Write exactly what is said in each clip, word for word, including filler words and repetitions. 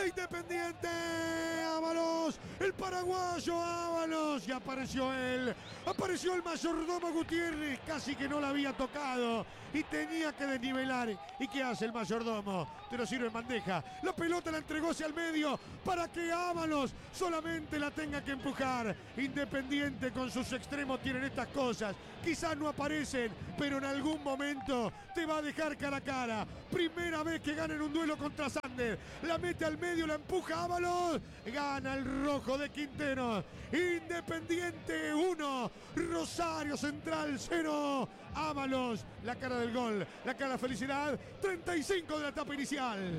de Independiente. Ábalos, el paraguayo Ábalos. Y apareció él. Apareció el mayordomo Gutiérrez. Casi que no la había tocado. Y tenía que desnivelar. ¿Y qué hace el mayordomo? Te lo sirve en bandeja. La pelota la entregó hacia el medio para que Ábalos solamente la tenga que empujar. Independiente con sus extremos tienen estas cosas. Quizás no aparecen, pero en algún momento te va a dejar cara a cara. Primera vez que gana en un duelo contra Sander. La mete al medio, la empuja Ábalos. Gana el rojo de Quintero. Independiente uno, Rosario Central cero. Ábalos, la cara del gol, la cara de felicidad. treinta y cinco de la etapa inicial.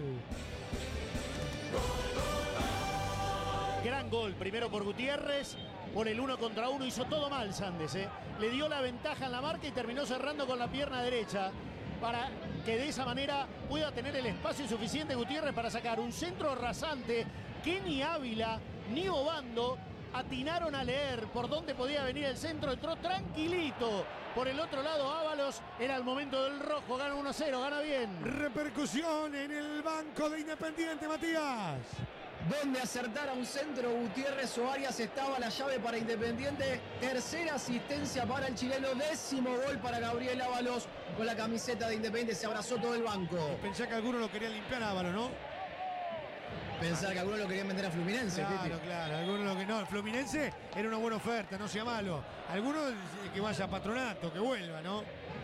Gran gol, primero por Gutiérrez, por el uno contra uno, hizo todo mal Sandes, ¿eh? Le dio la ventaja en la marca y terminó cerrando con la pierna derecha para que de esa manera pueda tener el espacio suficiente Gutiérrez para sacar un centro rasante que ni Ávila ni Obando atinaron a leer por dónde podía venir el centro. Entró tranquilito por el otro lado Ábalos. Era el momento del rojo, gana uno a cero, gana bien. Repercusión en el banco de Independiente, Matías. Donde acertara un centro Gutiérrez o Arias estaba la llave para Independiente. Tercera asistencia para el chileno, décimo gol para Gabriel Ábalos. Con la camiseta de Independiente se abrazó todo el banco. Pensé que alguno lo quería limpiar a Ábalos, ¿no? Pensar que algunos lo querían vender a Fluminense. Claro, Titi. claro, algunos lo que no. El Fluminense era una buena oferta, no sea malo. Algunos que vaya a Patronato, que vuelva, ¿no?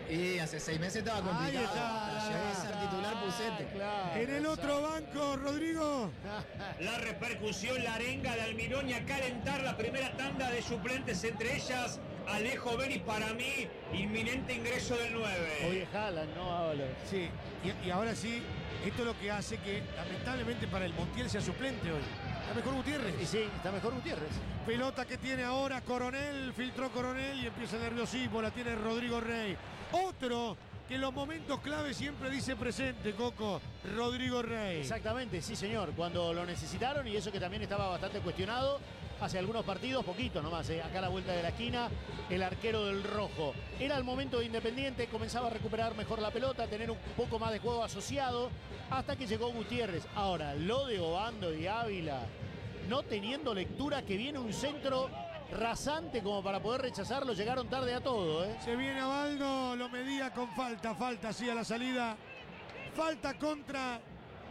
Y hace seis meses estaba complicado. Ahí Llegó a está. ser titular Pusete. Claro, En el otro banco, Rodrigo. La repercusión, la arenga de Almirón y a calentar la primera tanda de suplentes, entre ellas Alejo Beris, para mí, inminente ingreso del nueve. Oye, Haaland, no Ábalos. Sí, y, y ahora sí, esto es lo que hace que, lamentablemente, para el Montiel sea suplente hoy. Está mejor Gutiérrez. Y sí, está mejor Gutiérrez. Pelota que tiene ahora Coronel, filtró Coronel y empieza el nerviosismo, la tiene Rodrigo Rey. Otro que en los momentos clave siempre dice presente, Coco, Rodrigo Rey. Exactamente, sí señor, cuando lo necesitaron, y eso que también estaba bastante cuestionado hace algunos partidos, poquito nomás, ¿eh? Acá a la vuelta de la esquina, el arquero del rojo. Era el momento de Independiente, comenzaba a recuperar mejor la pelota, a tener un poco más de juego asociado, hasta que llegó Gutiérrez. Ahora, lo de Obando y Ávila, no teniendo lectura, que viene un centro rasante como para poder rechazarlo, llegaron tarde a todo, ¿eh? Se viene Abaldo, lo medía con falta, falta sí a la salida. Falta contra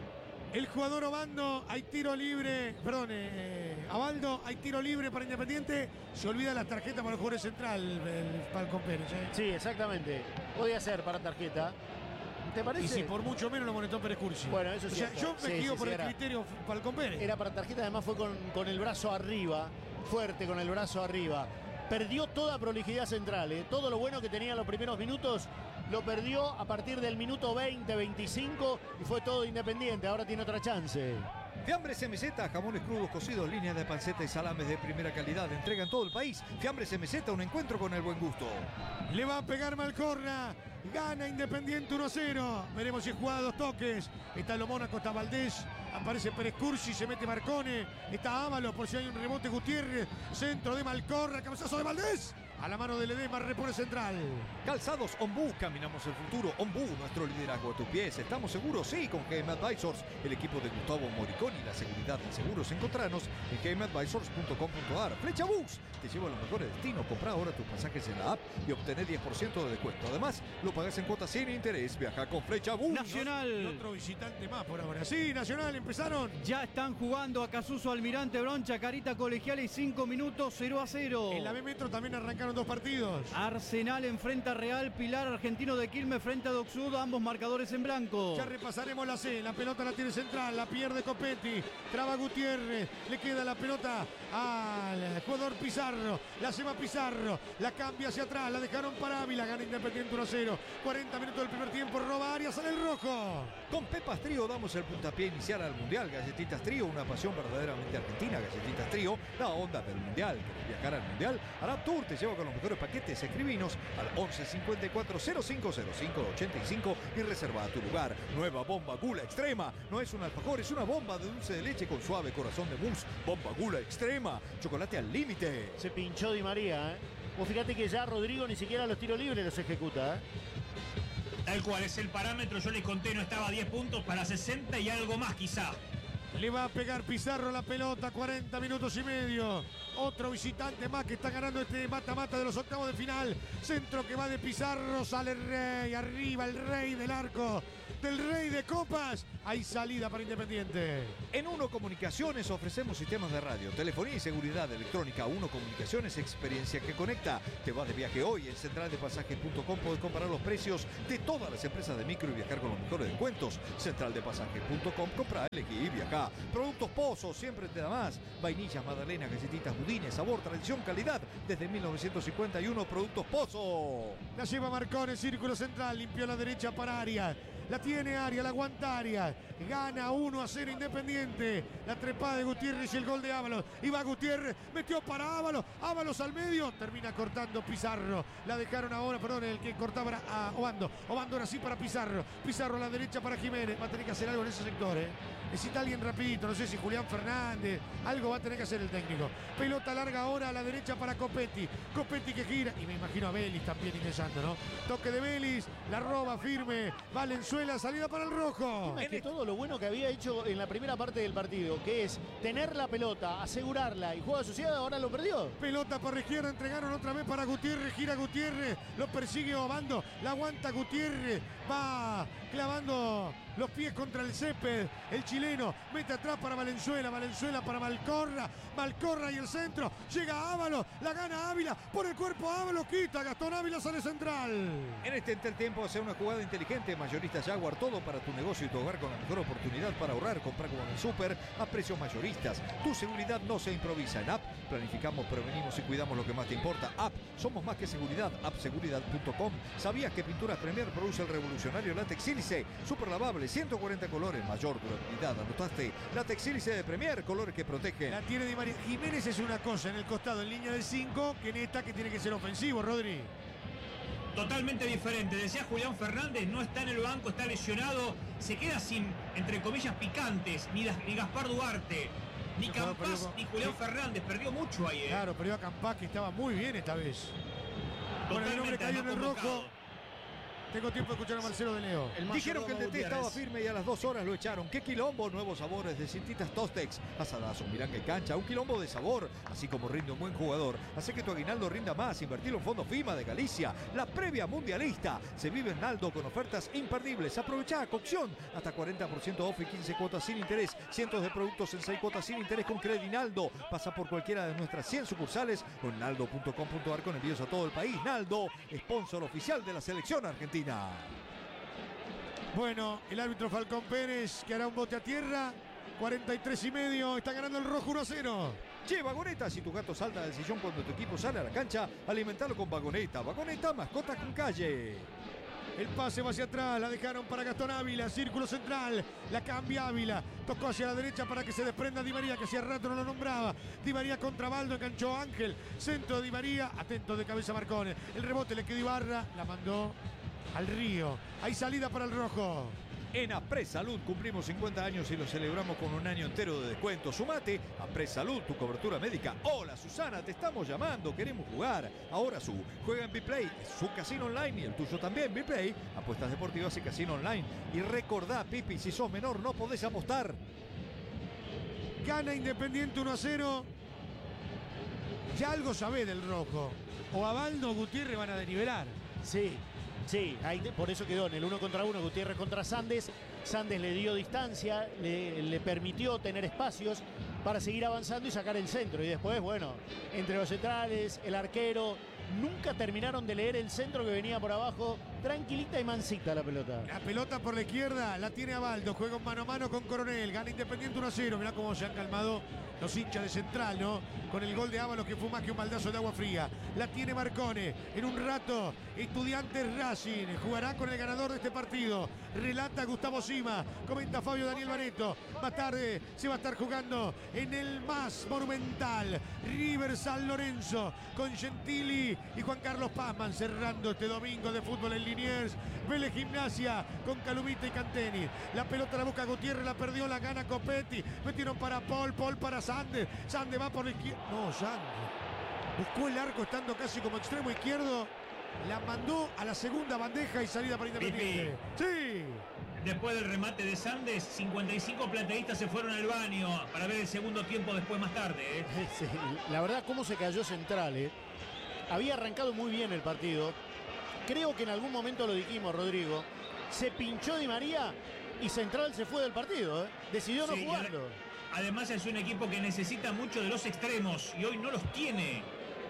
el jugador Obando, hay tiro libre, perdón, eh, Abaldo, hay tiro libre para Independiente. Se olvida las tarjetas para el jugador central, el Falcón Pérez, ¿eh? Sí, exactamente. Podía ser para tarjeta. ¿Te parece? Y si por mucho menos lo monetó Pérez Cursi. Bueno, eso o sí. sea, yo me Sí, guío sí, por sí, el era. criterio Falcón Pérez. Era para tarjeta, además fue con, con el brazo arriba, fuerte con el brazo arriba. Perdió toda prolijidad central, ¿eh? Todo lo bueno que tenía en los primeros minutos lo perdió a partir del minuto veinte, veinticinco y fue todo Independiente. Ahora tiene otra chance. Fiambres M Z, jamones crudos cocidos, líneas de panceta y salames de primera calidad. Entrega en todo el país. Fiambres M Z, un encuentro con el buen gusto. Le va a pegar Malcorra. Gana Independiente uno a cero. Veremos si juega dos toques. Está Lo Mónaco, está Valdés. Aparece Pérez Cursi, se mete Marcone. Está Ábalos por si hay un rebote Gutiérrez. Centro de Malcorra, cabezazo de Valdés. A la mano de Ledesma, repone central. Calzados Ombú, caminamos el futuro. Ombú, nuestro liderazgo a tus pies. ¿Estamos seguros? Sí, con G M Advisors, el equipo de Gustavo Moriconi. La seguridad en seguros. Encontranos en g m advisors punto com punto a r. Flecha Bus te lleva a los mejores destinos. Compra ahora tus pasajes en la app y obtener diez por ciento de descuento. Además, lo pagas en cuotas sin interés. Viaja con Flecha Bus. Nacional. Y otro visitante más por ahora. Sí, Nacional, empezaron. Ya están jugando a Casuso Almirante Broncha, Carita Colegiales, cinco minutos, cero a cero. En la B Metro también arrancaron dos partidos. Arsenal enfrenta a Real, Pilar, Argentino de Quilmes frente a Docsud, ambos marcadores en blanco. Ya repasaremos la C, la pelota la tiene central, la pierde Copetti, traba Gutiérrez, le queda la pelota al jugador Pizarro, la se va Pizarro, la cambia hacia atrás, la dejaron para Ávila, gana Independiente uno a cero, cuarenta minutos del primer tiempo, roba Arias, sale el rojo. Con Pepas Trío damos el puntapié inicial al Mundial. Galletitas Trío, una pasión verdaderamente argentina. Galletitas Trío, la onda del Mundial. ¿Querés viajar al Mundial? Arab Tour te lleva con los mejores paquetes. Escribinos al once cincuenta y cuatro cero cinco cero cinco ochenta y cinco y reserva tu lugar. Nueva bomba Gula Extrema. No es un alfajor, es una bomba de dulce de leche con suave corazón de mousse. Bomba Gula Extrema. Chocolate al límite. Se pinchó Di María, ¿eh? Vos fíjate que ya Rodrigo ni siquiera los tiros libres los ejecuta, ¿eh? Tal cual es el parámetro, yo les conté, no estaba a diez puntos para sesenta y algo más quizá. Le va a pegar Pizarro la pelota, cuarenta minutos y medio. Otro visitante más que está ganando este mata-mata de los octavos de final. Centro que va de Pizarro, sale el Rey, arriba el Rey del arco, del Rey de Copas. Hay salida para Independiente. En Uno Comunicaciones ofrecemos sistemas de radio, telefonía y seguridad electrónica. Uno Comunicaciones, experiencia que conecta. Te vas de viaje hoy. En central de pasajes punto com podés comparar los precios de todas las empresas de micro y viajar con los mejores descuentos. central de pasajes punto com, compra, elegí y viaja. Productos Pozo, siempre te da más. Vainillas, magdalenas, galletitas, budines, sabor, tradición, calidad. Desde mil novecientos cincuenta y uno, Productos Pozo. La lleva Marcón en círculo central, limpió la derecha para Arias. La tiene Arias, la aguanta Arias. Gana uno a cero Independiente. La trepada de Gutiérrez y el gol de Ábalos. Iba Gutiérrez, metió para Ábalos. Ábalos al medio, termina cortando Pizarro. La dejaron ahora, perdón, el que cortaba era a Obando. Obando ahora sí para Pizarro. Pizarro a la derecha para Jiménez. Va a tener que hacer algo en ese sector, ¿eh? Necesita alguien rapidito, no sé si Julián Fernández. Algo va a tener que hacer el técnico. Pelota larga ahora a la derecha para Copetti. Copetti que gira. Y me imagino a Vélez también ingresando, ¿no? Toque de Vélez, la roba firme. Valenzuela, salida para el rojo. Es que todo lo bueno que había hecho en la primera parte del partido, que es tener la pelota, asegurarla y juego asociado, ahora lo perdió. Pelota por la izquierda, entregaron otra vez para Gutiérrez, gira Gutiérrez, lo persigue Obando, la aguanta Gutiérrez, va clavando los pies contra el césped, el chileno mete atrás para Valenzuela, Valenzuela para Malcorra, Malcorra y el centro, llega Ábalos, la gana Ávila, por el cuerpo Ábalos, quita, Gastón Ávila sale central. En este entretiempo hace una jugada inteligente, mayorista Jaguar, todo para tu negocio y tu hogar con la mejor oportunidad para ahorrar, comprar como en el súper a precios mayoristas. Tu seguridad no se improvisa. En App planificamos, prevenimos y cuidamos lo que más te importa. App, somos más que seguridad, app seguridad punto com. ¿Sabías que Pinturas Premier produce el revolucionario látex sílice? Super lavable, ciento cuarenta colores, mayor durabilidad. ¿Anotaste? Látex sílice de Premier, colores que protegen. La tiene Di María. Jiménez es una cosa en el costado, en línea de cinco, que en esta que tiene que ser ofensivo, Rodri. Totalmente diferente. Decía Julián Fernández, no está en el banco, está lesionado. Se queda sin, entre comillas, picantes. Ni, ni Gaspar Duarte, ni Campás, ni Julián Fernández. Perdió mucho ahí. ¿eh? Claro, perdió a Campás, que estaba muy bien esta vez. Con el nombre cayó en el rojo. Tengo tiempo de escuchar a Marcelo de Leo. Dijeron que el D T estaba firme y a las dos horas lo echaron. ¡Qué quilombo! Nuevos sabores de Cintitas Tostex. Asadazo, milanga y cancha. Un quilombo de sabor. Así como rinde un buen jugador. Hace que tu aguinaldo rinda más. Invertirlo en Fondo FIMA de Galicia. La previa mundialista. Se vive en Naldo con ofertas imperdibles. Aprovecha cocción. Hasta cuarenta por ciento off y quince cuotas sin interés. Cientos de productos en seis cuotas sin interés con Credinaldo. Pasa por cualquiera de nuestras cien sucursales o en naldo punto com punto ar con envíos a todo el país. Naldo, sponsor oficial de la selección argentina. Bueno, el árbitro Falcón Pérez que hará un bote a tierra. cuarenta y tres y medio. Está ganando el rojo uno a cero. Che, Vagoneta, si tu gato salta del sillón cuando tu equipo sale a la cancha, alimentalo con Vagoneta. Vagoneta, mascota con calle. El pase va hacia atrás, la dejaron para Gastón Ávila, círculo central, la cambia Ávila, tocó hacia la derecha para que se desprenda Di María, que hacía rato no lo nombraba. Di María contra Baldo, enganchó Ángel, centro de Di María, atento de cabeza Marcone. El rebote le quedó Ibarra, la mandó al río. Hay salida para el rojo. En Apres Salud cumplimos cincuenta años y lo celebramos con un año entero de descuento. Sumate a Apres Salud, tu cobertura médica. Hola Susana, te estamos llamando, queremos jugar. Ahora su juega en Biplay, su casino online y el tuyo también. Biplay, apuestas deportivas y casino online. Y recordá, Pipi, si sos menor no podés apostar. Gana Independiente uno a cero. Ya algo sabe del rojo. O a Baldo o Gutiérrez van a denivelar. Sí. Sí, ahí, por eso quedó en el uno contra uno, Gutiérrez contra Sandes. Sandes le dio distancia, le, le permitió tener espacios para seguir avanzando y sacar el centro. Y después, bueno, entre los centrales, el arquero, nunca terminaron de leer el centro que venía por abajo. Tranquilita y mansita la pelota. La pelota por la izquierda la tiene Abaldo. Juega un mano a mano con Coronel. Gana Independiente uno a cero. Mirá cómo se han calmado los hinchas de Central, ¿no? Con el gol de Ábalos que fue más que un baldazo de agua fría. La tiene Marcone. En un rato, Estudiantes Racing jugará con el ganador de este partido. Relata Gustavo Sima. Comenta Fabio Daniel Bareto. Más tarde se va a estar jugando en el más monumental River San Lorenzo con Gentili y Juan Carlos Pazman cerrando este domingo de fútbol en Liniers. Vélez Gimnasia con Calumita y Canteni. La pelota la busca Gutiérrez, la perdió, la gana Copetti. Metieron para Paul, Paul para Sandes. Sandes va por la izquierda. No, Sandes buscó el arco estando casi como extremo izquierdo. La mandó a la segunda bandeja y salida para Independiente. Sí. después del remate de Sandes, cincuenta y cinco plateístas se fueron al baño para ver el segundo tiempo después más tarde. ¿eh? Sí, la verdad, cómo se cayó Central. ¿eh? Había arrancado muy bien el partido. Creo que en algún momento lo dijimos, Rodrigo. Se pinchó Di María y Central se fue del partido. ¿eh? Decidió no Sí, jugarlo. Además es un equipo que necesita mucho de los extremos y hoy no los tiene.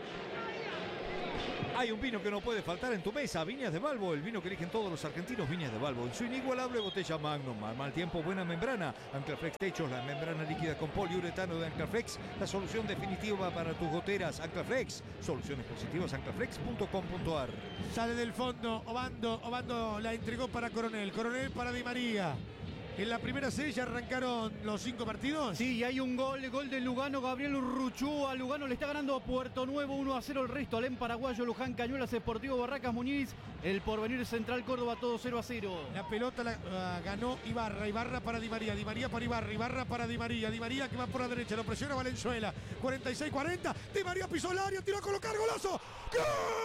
Hay un vino que no puede faltar en tu mesa, Viñas de Balbo, el vino que eligen todos los argentinos, Viñas de Balbo, en su inigualable botella Magnum, al mal tiempo, buena membrana, Anclaflex Techos, la membrana líquida con poliuretano de Anclaflex, la solución definitiva para tus goteras, Anclaflex, soluciones positivas, anclaflex punto com punto ar. Sale del fondo, Obando, Obando la entregó para Coronel, Coronel para Di María. En la primera serie ya arrancaron los cinco partidos. Sí, y hay un gol, gol de Lugano, Gabriel Urruchúa. Lugano le está ganando a Puerto Nuevo uno a cero el resto. Alem Paraguayo, Luján Cañuelas, Sportivo Barracas Muñiz. El Porvenir Central Córdoba, todo cero a cero. La pelota la uh, ganó Ibarra, Ibarra para Di María, Di María para Ibarra, Ibarra para Di María, Di María que va por la derecha, lo presiona Valenzuela, cuarenta y seis cuarenta, Di María pisó el área, tiró a colocar, golazo. ¡Gol!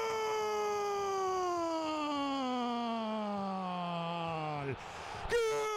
¡Gol!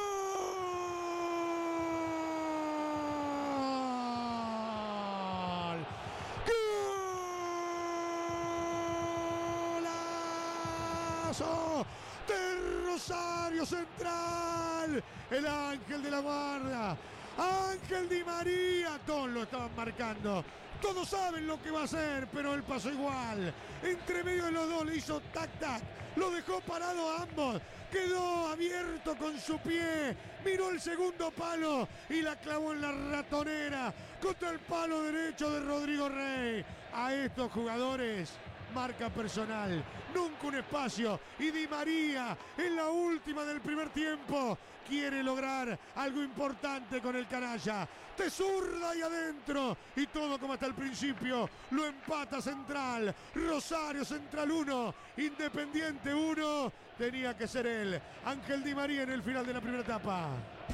De Rosario Central, el ángel de la guardia, Ángel Di María, todos lo estaban marcando, todos saben lo que va a hacer, pero él pasó igual, entre medio de los dos le hizo tac tac, lo dejó parado a ambos, quedó abierto con su pie, miró el segundo palo y la clavó en la ratonera contra el palo derecho de Rodrigo Rey. A estos jugadores marca personal, nunca un espacio, y Di María en la última del primer tiempo quiere lograr algo importante con el canalla, te zurda ahí adentro y todo como hasta el principio, lo empata Central, Rosario Central uno, Independiente uno, tenía que ser él, Ángel Di María en el final de la primera etapa.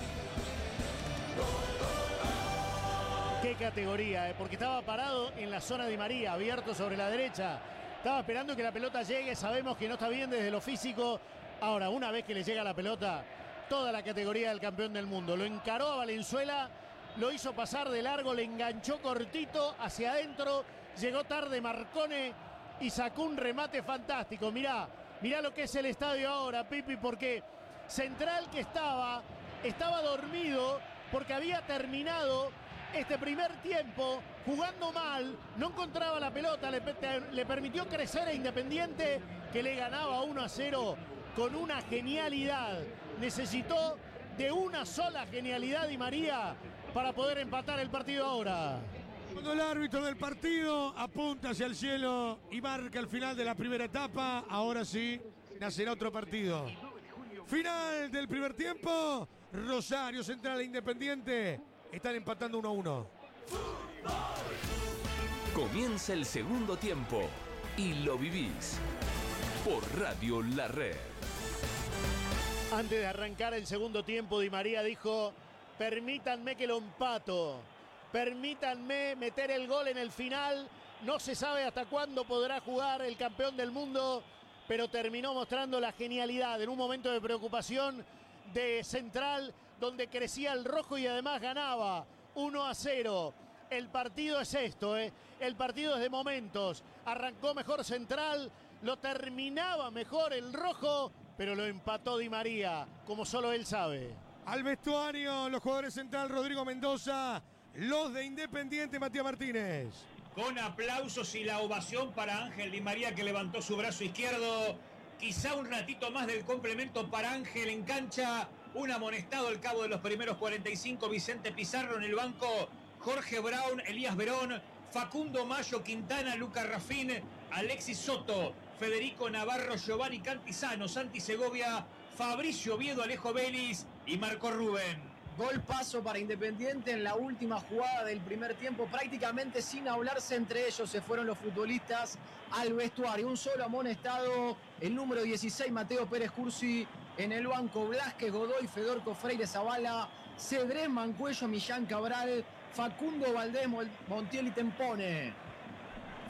Qué categoría, ¿eh? Porque estaba parado en la zona de Di María, abierto sobre la derecha. Estaba esperando que la pelota llegue, sabemos que no está bien desde lo físico. Ahora, una vez que le llega la pelota, toda la categoría del campeón del mundo. Lo encaró a Valenzuela, lo hizo pasar de largo, le enganchó cortito hacia adentro, llegó tarde Marcone y sacó un remate fantástico. Mirá, mirá lo que es el estadio ahora, Pipi, porque Central que estaba, estaba dormido porque había terminado este primer tiempo jugando mal, no encontraba la pelota, le, le permitió crecer a Independiente que le ganaba uno a cero con una genialidad. Necesitó de una sola genialidad Di María para poder empatar el partido ahora. Cuando el árbitro del partido apunta hacia el cielo y marca el final de la primera etapa, ahora sí, nacerá otro partido. Final del primer tiempo, Rosario Central e Independiente están empatando uno a uno. Comienza el segundo tiempo y lo vivís por Radio La Red. Antes de arrancar el segundo tiempo, Di María dijo: permítanme que lo empato, permítanme meter el gol en el final. No se sabe hasta cuándo podrá jugar el campeón del mundo, pero terminó mostrando la genialidad en un momento de preocupación de Central, donde crecía el rojo y además ganaba uno a cero. El partido es esto, ¿eh? El partido es de momentos. Arrancó mejor Central, lo terminaba mejor el rojo, pero lo empató Di María, como solo él sabe. Al vestuario, los jugadores Central, Rodrigo Mendoza, los de Independiente, Matías Martínez. Con aplausos y la ovación para Ángel Di María, que levantó su brazo izquierdo. Quizá un ratito más del complemento para Ángel en cancha. Un amonestado al cabo de los primeros cuarenta y cinco, Vicente Pizarro en el banco, Jorge Brown, Elías Verón, Facundo Mayo, Quintana, Luca Rafín, Alexis Soto, Federico Navarro, Giovanni Cantizano, Santi Segovia, Fabricio Oviedo, Alejo Vélez y Marco Rubén. Gol paso para Independiente en la última jugada del primer tiempo, prácticamente sin hablarse entre ellos se fueron los futbolistas al vestuario. Un solo amonestado, el número dieciséis, Mateo Pérez Cursi, en el banco Blasquez, Godoy, Fedorco Freire Zavala, Cedrés Mancuello, Millán Cabral, Facundo Valdés, Montiel y Tempone.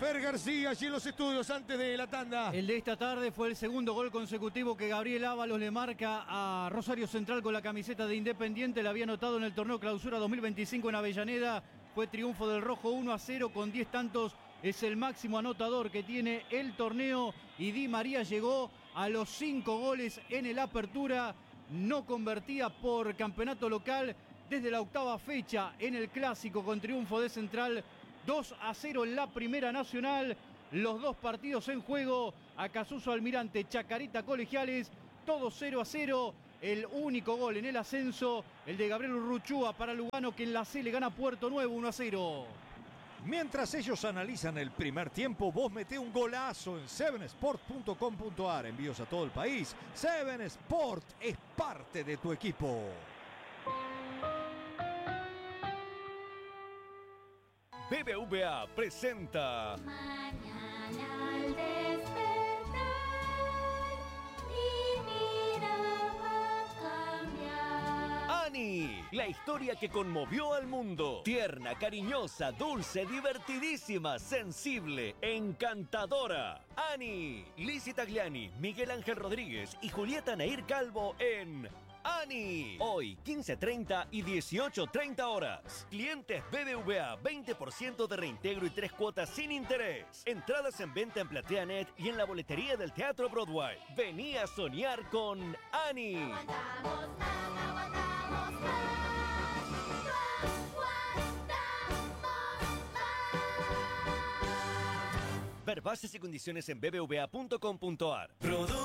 Fer García allí en los estudios antes de la tanda. El de esta tarde fue el segundo gol consecutivo que Gabriel Ábalos le marca a Rosario Central con la camiseta de Independiente. Le había anotado en el torneo Clausura dos mil veinticinco en Avellaneda. Fue triunfo del rojo uno a cero con diez tantos. Es el máximo anotador que tiene el torneo. Y Di María llegó a los cinco goles en el Apertura. No convertía por campeonato local desde la octava fecha en el Clásico con triunfo de Central. dos a cero en la Primera Nacional. Los dos partidos en juego. Acasuso Almirante, Chacarita Colegiales. Todo cero a cero. El único gol en el ascenso, el de Gabriel Urruchúa para Lugano, que en la C le gana Puerto Nuevo uno a cero. Mientras ellos analizan el primer tiempo, vos meté un golazo en seven sport punto com punto a r. Envíos a todo el país. seven Sport es parte de tu equipo. B B V A presenta Mañana al despertar, mi vida va a cambiar. Annie, la historia que conmovió al mundo. Tierna, cariñosa, dulce, divertidísima, sensible, encantadora. Annie, Lizzie Tagliani, Miguel Ángel Rodríguez y Julieta Nair Calvo en Annie. Hoy, quince treinta y dieciocho treinta horas. Clientes B B V A, veinte por ciento de reintegro y tres cuotas sin interés. Entradas en venta en PlateaNet y en la boletería del Teatro Broadway. Vení a soñar con Annie. Aguantamos más, aguantamos más. Aguantamos más. Ver bases y condiciones en b b v a punto com punto a r.